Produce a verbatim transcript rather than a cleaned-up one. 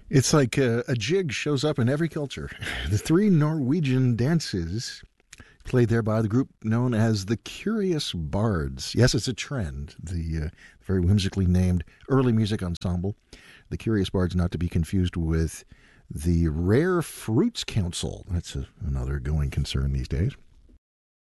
It's like a, a jig shows up in every culture. The three Norwegian dances played there by the group known as the Curious Bards. Yes, it's a trend. The uh, very whimsically named early music ensemble. The Curious Bards, not to be confused with the Rare Fruits Council. That's a, another going concern these days.